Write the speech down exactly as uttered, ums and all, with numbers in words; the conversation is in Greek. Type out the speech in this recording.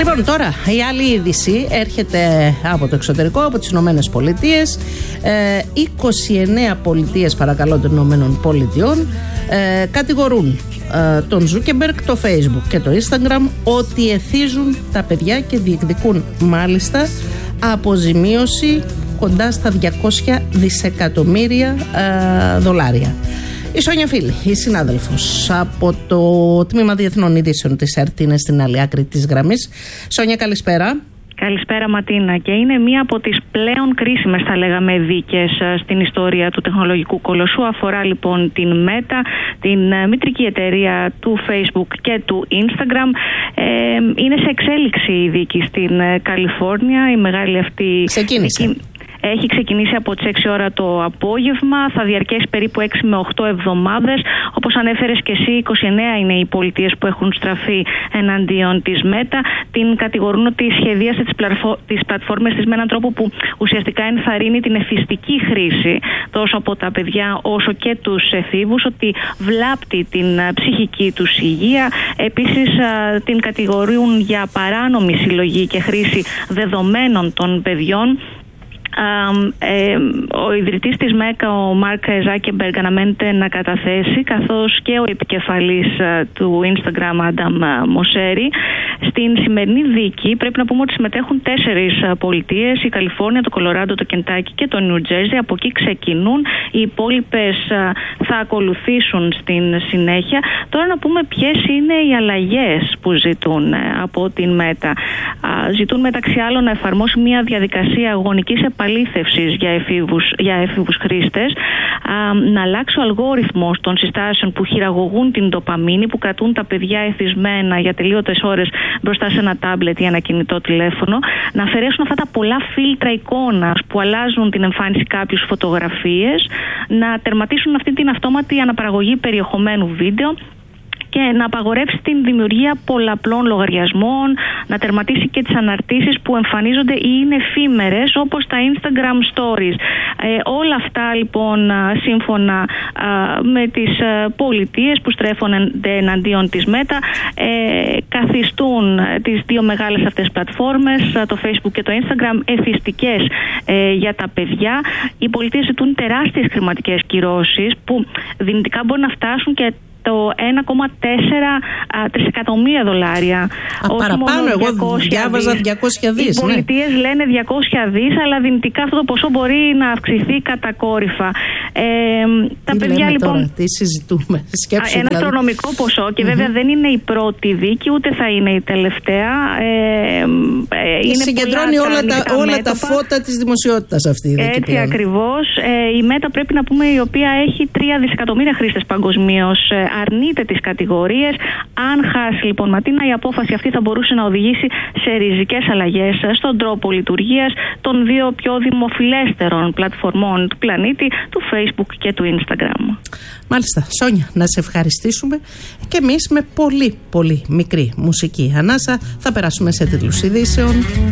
Λοιπόν, τώρα η άλλη είδηση έρχεται από το εξωτερικό, από τις Ηνωμένες Πολιτείες. Ε, είκοσι εννέα πολιτείες, παρακαλώ, των Ηνωμένων Πολιτειών ε, κατηγορούν ε, τον Ζούκεμπεργκ, το Facebook και το Instagram ότι εθίζουν τα παιδιά και διεκδικούν μάλιστα αποζημίωση κοντά στα διακόσια δισεκατομμύρια ε, δολάρια. Η Σόνια Φίλη, η συνάδελφος από το Τμήμα Διεθνών Ειδήσεων της ΕΡΤ, είναι στην άλλη άκρη της γραμμής. Σόνια, καλησπέρα. Καλησπέρα Ματίνα, και είναι μία από τις πλέον κρίσιμες, θα λέγαμε, δίκες στην ιστορία του τεχνολογικού κολοσσού. Αφορά λοιπόν την Meta, την μητρική εταιρεία του Facebook και του Instagram. Ε, είναι σε εξέλιξη η δίκη στην Καλιφόρνια, η μεγάλη αυτή... Ξεκίνησε. Δίκη... Έχει ξεκινήσει από τις έξι ώρα το απόγευμα, θα διαρκέσει περίπου έξι με οκτώ εβδομάδες. Όπως ανέφερες και εσύ, είκοσι εννέα είναι οι πολιτείες που έχουν στραφεί εναντίον της Meta. Την κατηγορούν ότι σχεδίασε τις, πλατφο... τις πλατφόρμες της με έναν τρόπο που ουσιαστικά ενθαρρύνει την εφιστική χρήση τόσο από τα παιδιά όσο και τους εφήβους, ότι βλάπτει την ψυχική τους υγεία. Επίσης την κατηγορούν για παράνομη συλλογή και χρήση δεδομένων των παιδιών. Uh, ε, ο ιδρυτής της Meta, ο Μάρκ Ζάκεμπεργκ, αναμένεται να καταθέσει, καθώς και ο επικεφαλής uh, του Instagram, Άνταμ Μοσέρι. Στην σημερινή δίκη πρέπει να πούμε ότι συμμετέχουν τέσσερις uh, πολιτείες, η Καλιφόρνια, το Κολοράντο, το Κεντάκι και το Νιου Τζέρζι. Από εκεί ξεκινούν, οι υπόλοιπες uh, θα ακολουθήσουν στην συνέχεια. Τώρα να πούμε ποιες είναι οι αλλαγές που ζητούν uh, από την Meta. Uh, ζητούν μεταξύ άλλων να εφαρμόσει μια διαδικασία αγωνικής επαλήθευσης για εφήβους, για εφήβους χρήστες, α, να αλλάξει ο αλγόριθμος των συστάσεων που χειραγωγούν την ντοπαμίνη, που κρατούν τα παιδιά εθισμένα για τελείωτες ώρες μπροστά σε ένα τάμπλετ ή ένα κινητό τηλέφωνο, να αφαιρέσουν αυτά τα πολλά φίλτρα εικόνας που αλλάζουν την εμφάνιση κάποιους φωτογραφίες, να τερματίσουν αυτή την αυτόματη αναπαραγωγή περιεχομένου βίντεο και να απαγορεύσει την δημιουργία πολλαπλών λογαριασμών, να τερματίσει και τις αναρτήσεις που εμφανίζονται ή είναι εφήμερες, όπως τα Instagram Stories. Ε, όλα αυτά λοιπόν σύμφωνα α, με τις α, πολιτείες που στρέφονται εναντίον της Meta, ε, καθιστούν τις δύο μεγάλες αυτές πλατφόρμες, το Facebook και το Instagram, εθιστικές ε, για τα παιδιά. Οι πολιτείες ζητούν τεράστιες χρηματικές κυρώσεις που δυνητικά μπορεί να φτάσουν και το ένα κόμμα τέσσερα τρισεκατομμύρια δολάρια. Α, παραπάνω, εγώ διάβαζα διακόσια δις. Οι πολιτείες ναι. λένε διακόσια δις, αλλά δυνητικά αυτό το ποσό μπορεί να αυξηθεί κατακόρυφα. Ε, τα τι παιδιά λέμε λοιπόν. Τώρα, τι συζητούμε, σκέψου, ένα δηλαδή. αστρονομικό ποσό και mm-hmm. βέβαια δεν είναι η πρώτη δίκη, ούτε θα είναι η τελευταία. Ε, και είναι συγκεντρώνει όλα, τα, όλα τα φώτα της δημοσιότητας αυτή η δίκη. Έτσι ακριβώς. Ε, η Meta, πρέπει να πούμε, η οποία έχει τρία δισεκατομμύρια χρήστες παγκοσμίως, αρνείται τις κατηγορίες. Αν χάσει λοιπόν, Ματίνα, η απόφαση αυτή θα μπορούσε να οδηγήσει σε ριζικές αλλαγές στον τρόπο λειτουργίας των δύο πιο δημοφιλέστερων πλατφορμών του πλανήτη, του Facebook και του Instagram. Μάλιστα. Σόνια, να σε ευχαριστήσουμε, και εμείς με πολύ πολύ μικρή μουσική ανάσα θα περάσουμε σε τίτλους ειδήσεων.